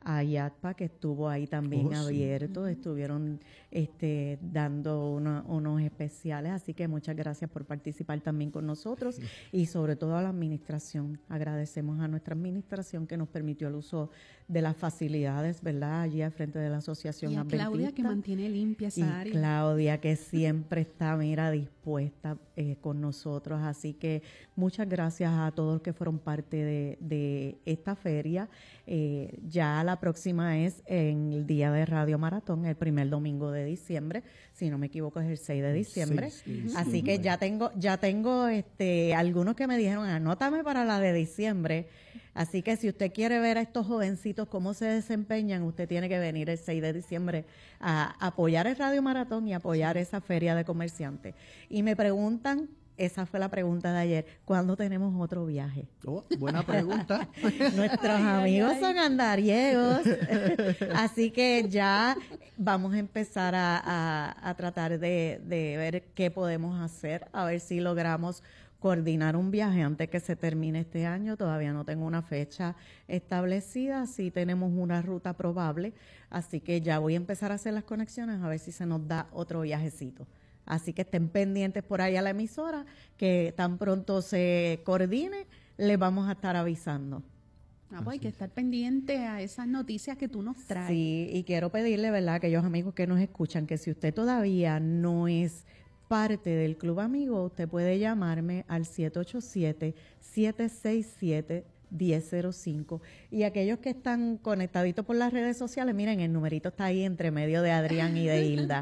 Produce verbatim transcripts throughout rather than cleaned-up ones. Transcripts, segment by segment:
a IATPA, que estuvo ahí también Oh, abierto, sí. estuvieron este, dando una, unos especiales, así que muchas gracias por participar también con nosotros sí. Y sobre todo a la administración, agradecemos a nuestra administración que nos permitió el uso de las facilidades, ¿verdad? Allí al frente de la Asociación y a Adventista. Claudia que mantiene limpia esa y área. Claudia que siempre está, mira, dispuesta eh, con nosotros, así que muchas gracias a todos los que fueron parte de, de esta feria. Eh, ya la próxima es en el día de Radio Maratón, el primer domingo de diciembre, si no me equivoco es el seis de diciembre, seis, sí, así sí, que bueno. ya tengo, ya tengo este algunos que me dijeron, anótame para la de diciembre, así que si usted quiere ver a estos jovencitos cómo se desempeñan, usted tiene que venir el seis de diciembre a apoyar el Radio Maratón y apoyar sí. esa feria de comerciantes. Y me preguntan, esa fue la pregunta de ayer, ¿cuándo tenemos otro viaje? Oh, buena pregunta. Nuestros ay, amigos ay, ay. son andariegos, así que ya vamos a empezar a, a, a tratar de, de ver qué podemos hacer, a ver si logramos coordinar un viaje antes que se termine este año. Todavía no tengo una fecha establecida, sí tenemos una ruta probable, así que ya voy a empezar a hacer las conexiones a ver si se nos da otro viajecito. Así que estén pendientes por ahí a la emisora, que tan pronto se coordine, les vamos a estar avisando. Ah, pues hay que estar pendiente a esas noticias que tú nos traes. Sí, y quiero pedirle, ¿verdad?, a aquellos amigos que nos escuchan, que si usted todavía no es parte del Club Amigo, usted puede llamarme al siete ocho siete, siete seis siete, uno cero cero cinco. Y aquellos que están conectaditos por las redes sociales, miren, el numerito está ahí entre medio de Adrián y de Hilda.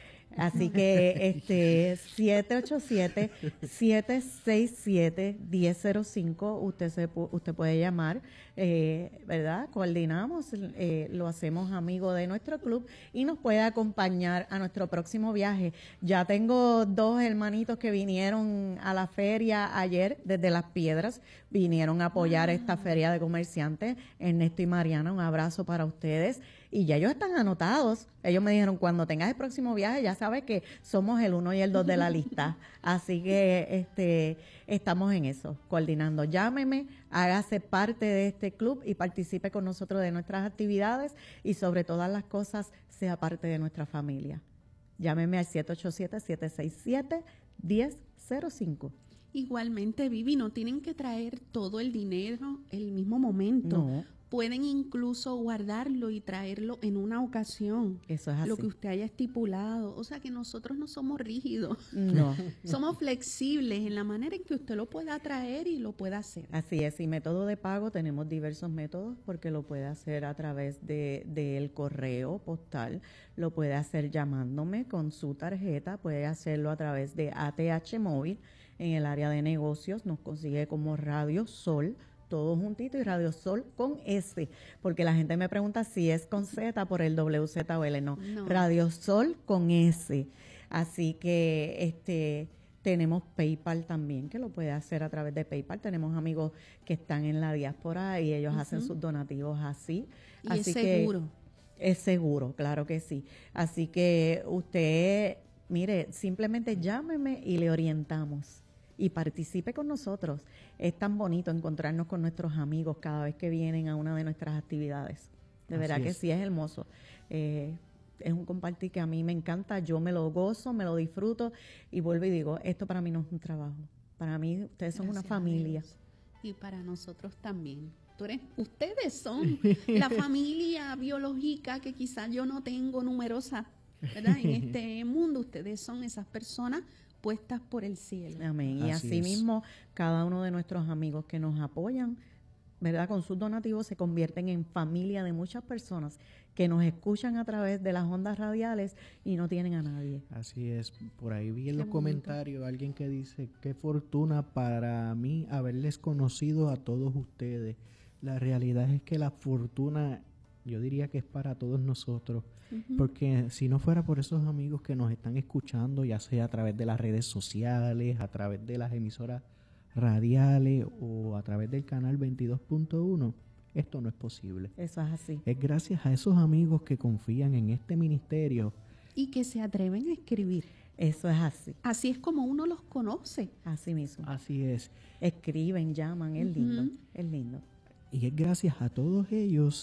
Así que este siete ocho siete, siete seis siete, uno cero cero cinco, usted se usted puede llamar, eh, ¿verdad? Coordinamos, eh, lo hacemos amigo de nuestro club y nos puede acompañar a nuestro próximo viaje. Ya tengo dos hermanitos que vinieron a la feria ayer desde Las Piedras, vinieron a apoyar ah. esta feria de comerciantes. Ernesto y Mariana, un abrazo para ustedes. Y ya ellos están anotados. Ellos me dijeron, cuando tengas el próximo viaje, ya sabes que somos el uno y el dos de la lista. Así que este estamos en eso, coordinando. Llámeme, hágase parte de este club y participe con nosotros de nuestras actividades y sobre todas las cosas, sea parte de nuestra familia. Llámeme al siete ocho siete, siete seis siete, uno cero cero cinco. Igualmente, Vivi, no tienen que traer todo el dinero el mismo momento. No. Pueden incluso guardarlo y traerlo en una ocasión. Eso es así. Lo que usted haya estipulado. O sea que nosotros no somos rígidos. No. Somos flexibles en la manera en que usted lo pueda traer y lo pueda hacer. Así es. Y método de pago, tenemos diversos métodos porque lo puede hacer a través de del correo postal, lo puede hacer llamándome con su tarjeta, puede hacerlo a través de A T H Móvil en el área de negocios, nos consigue como Radio Sol, todo juntito, y Radio Sol con S, porque la gente me pregunta si es con Z por el W Z O L, no, no. Radio Sol con S. Así que este tenemos PayPal también, que lo puede hacer a través de PayPal. Tenemos amigos que están en la diáspora y ellos uh-huh. hacen sus donativos así. Y así es que seguro. Es seguro, claro que sí. Así que usted, mire, simplemente llámeme y le orientamos. Y participe con nosotros. Es tan bonito encontrarnos con nuestros amigos cada vez que vienen a una de nuestras actividades. De verdad que sí, es hermoso. Eh, es un compartir que a mí me encanta, yo me lo gozo, me lo disfruto y vuelvo y digo, esto para mí no es un trabajo. Para mí ustedes son Gracias una familia. Y para nosotros también. Tú eres, ustedes son la familia biológica que quizás yo no tengo numerosa, ¿verdad? En este mundo ustedes son esas personas puestas por el cielo. Amén. Y así, así mismo, cada uno de nuestros amigos que nos apoyan, ¿verdad?, con sus donativos se convierten en familia de muchas personas que nos escuchan a través de las ondas radiales y no tienen a nadie. Así es. Por ahí vi en los comentarios alguien que dice, qué fortuna para mí haberles conocido a todos ustedes. La realidad es que la fortuna, yo diría que es para todos nosotros. Uh-huh. Porque si no fuera por esos amigos que nos están escuchando, ya sea a través de las redes sociales, a través de las emisoras radiales o a través del canal veintidós punto uno, esto no es posible. Eso es así. Es gracias a esos amigos que confían en este ministerio. Y que se atreven a escribir. Eso es así. Así es como uno los conoce. Así mismo. Así es. Escriben, llaman, es lindo, uh-huh. es lindo. Y es gracias a todos ellos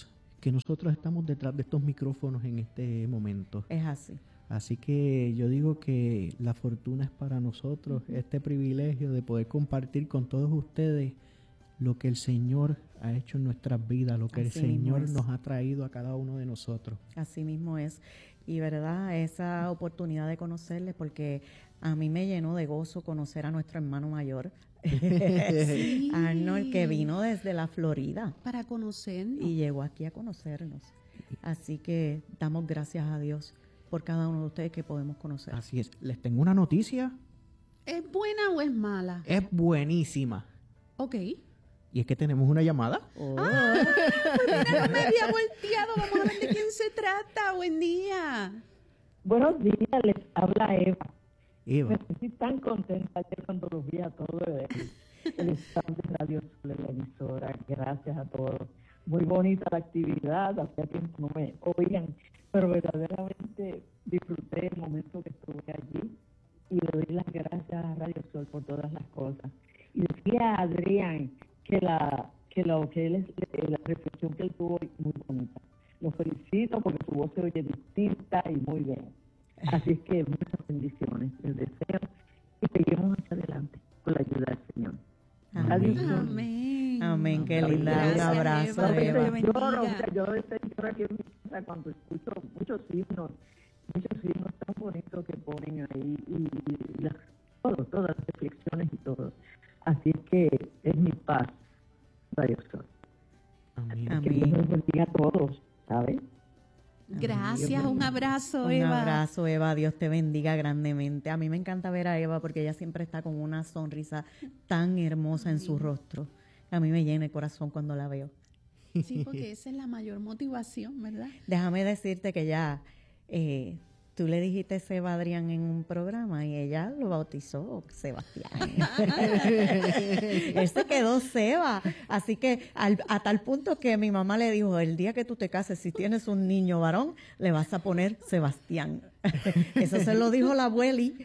que nosotros estamos detrás de estos micrófonos en este momento. Es así. Así que yo digo que la fortuna es para nosotros, este privilegio de poder compartir con todos ustedes lo que el Señor ha hecho en nuestras vidas, lo que Así el Señor mismo es. nos ha traído a cada uno de nosotros. Así mismo es. Y verdad, esa oportunidad de conocerles, porque a mí me llenó de gozo conocer a nuestro hermano mayor, Sí. Arnold, que vino desde la Florida Para conocernos. y llegó aquí a conocernos. Así que damos gracias a Dios por cada uno de ustedes que podemos conocer. Así es. Les tengo una noticia, ¿Es buena o es mala? es buenísima. Ok. Y es que tenemos una llamada. Oh, Mira, no me había volteado. Vamos a ver de quién se trata. Buen día. Buenos días, les habla Eva. Eva. Me sentí tan contenta ayer cuando los vi a todos el, el staff de Radio Sol en la emisora. Gracias a todos. Muy bonita la actividad, hacía tiempo no me oían, pero verdaderamente disfruté el momento que estuve allí y le doy las gracias a Radio Sol por todas las cosas. Y decía Adrián que la que lo que él es, la reflexión que él tuvo muy bonita. Lo felicito porque su voz se oye distinta y muy bien. Así es que muchas bendiciones, les deseo y seguimos hacia adelante con la ayuda del Señor. Amén. Adiós. Amén. Amén, qué Amén. linda. Un Gracias, abrazo, Eva. Eva. Dios Yo lloro, bendiga. o sea, yo a veces lloro aquí en mi casa cuando escucho muchos himnos, muchos himnos tan bonitos que ponen ahí y, y las, todo, todas las reflexiones y todo. Así es que es mi paz, Radio Sol. Amén. Amén. Que Dios nos bendiga a todos, ¿sabes? Gracias, un abrazo, Un Eva. abrazo, Eva. Dios te bendiga grandemente. A mí me encanta ver a Eva porque ella siempre está con una sonrisa tan hermosa en su rostro. A mí me llena el corazón cuando la veo. Sí, porque esa es la mayor motivación, ¿verdad? Déjame decirte que ya eh, tú le dijiste Seba a Adrián en un programa y ella lo bautizó Sebastián. Él se quedó Seba. Así que al- a tal punto que mi mamá le dijo, el día que tú te cases, si tienes un niño varón, le vas a poner Sebastián. Eso se lo dijo la abueli.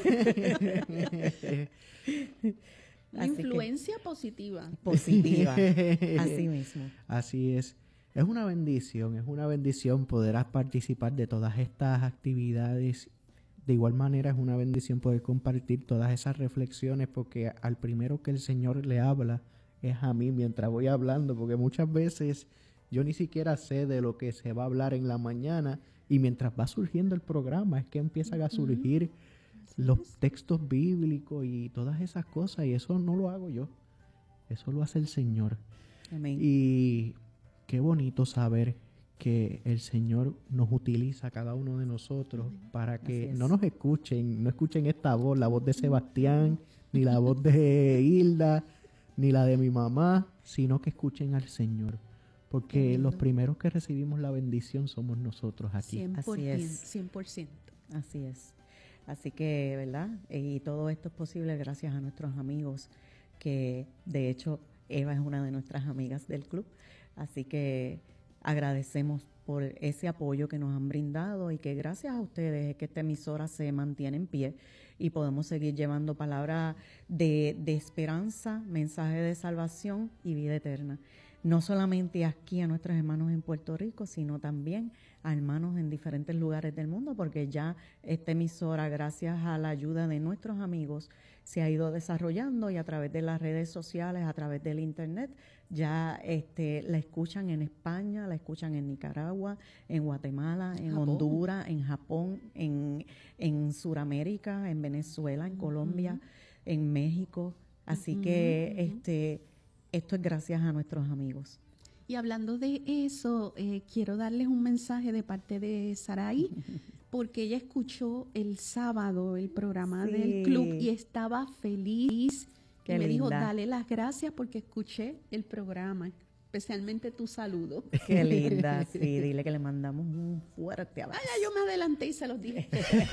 Así que- Influencia positiva. Positiva. Así mismo. Así es. Es una bendición, es una bendición poder participar de todas estas actividades. De igual manera es una bendición poder compartir todas esas reflexiones porque al primero que el Señor le habla es a mí mientras voy hablando, porque muchas veces yo ni siquiera sé de lo que se va a hablar en la mañana y mientras va surgiendo el programa es que empiezan a surgir los textos bíblicos y todas esas cosas y eso no lo hago yo, eso lo hace el Señor. Amén. Y qué bonito saber que el Señor nos utiliza a cada uno de nosotros para que Así es. no nos escuchen, no escuchen esta voz, la voz de Sebastián, ni la voz de Hilda, ni la de mi mamá, sino que escuchen al Señor. Porque los primeros que recibimos la bendición somos nosotros aquí. cien por ciento. Así es. cien por ciento. Así es. Así que, ¿verdad? Y todo esto es posible gracias a nuestros amigos, que de hecho Eva es una de nuestras amigas del club. Así que agradecemos por ese apoyo que nos han brindado y que gracias a ustedes es que esta emisora se mantiene en pie y podemos seguir llevando palabras de, de esperanza, mensaje de salvación y vida eterna. No solamente aquí a nuestros hermanos en Puerto Rico, sino también a hermanos en diferentes lugares del mundo, porque ya esta emisora, gracias a la ayuda de nuestros amigos, se ha ido desarrollando y a través de las redes sociales, a través del internet, ya este, la escuchan en España, la escuchan en Nicaragua, en Guatemala, en Japón. Honduras, en Japón, en, en Sudamérica, en Venezuela, en Colombia, en México. Así Ujú, que ujú. este, esto es gracias a nuestros amigos. Y hablando de eso, eh, quiero darles un mensaje de parte de Sarai, porque ella escuchó el sábado el programa Sí. del club y estaba feliz. Qué y me dijo, linda. dale las gracias porque escuché el programa, especialmente tu saludo. Qué linda, sí, dile que le mandamos un fuerte abrazo. Ah, ya yo me adelanté y se los dije.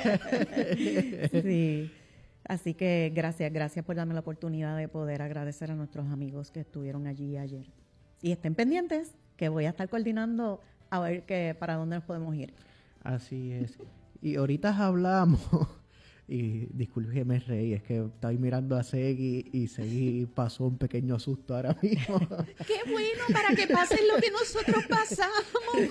Sí, así que gracias, gracias por darme la oportunidad de poder agradecer a nuestros amigos que estuvieron allí ayer. Y estén pendientes, que voy a estar coordinando a ver que, para dónde nos podemos ir. Así es. Y ahorita hablamos Y disculpe que me reí, es que estaba mirando a Segui y Segui pasó un pequeño susto ahora mismo. ¡Qué bueno para que pasen lo que nosotros pasamos!